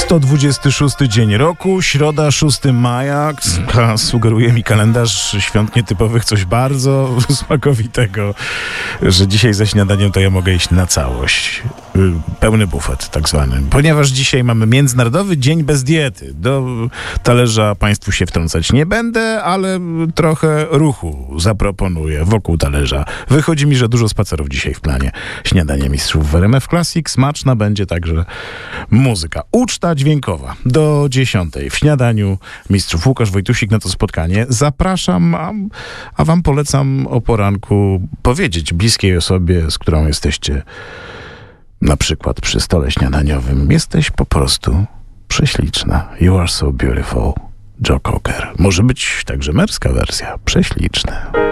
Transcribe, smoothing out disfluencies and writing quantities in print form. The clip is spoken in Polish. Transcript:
126 dzień roku, środa 6 maja, sugeruje mi kalendarz świąt nietypowych coś bardzo smakowitego, że dzisiaj za śniadaniem to ja mogę iść na całość. Pełny bufet tak zwany. Ponieważ dzisiaj mamy Międzynarodowy Dzień bez diety. Do talerza państwu się wtrącać nie będę, ale trochę ruchu zaproponuję wokół talerza. Wychodzi mi, że dużo spacerów dzisiaj w planie. Śniadanie mistrzów w RMF Classic. Smaczna będzie także muzyka. Uczta dźwiękowa do 10 w śniadaniu mistrzów. Łukasz Wojtusik na to spotkanie. Zapraszam, a wam polecam o poranku powiedzieć bliskiej osobie, z którą jesteście na przykład przy stole śniadaniowym: jesteś po prostu prześliczna. You are so beautiful. Joe Cocker. Może być także męska wersja. Prześliczne.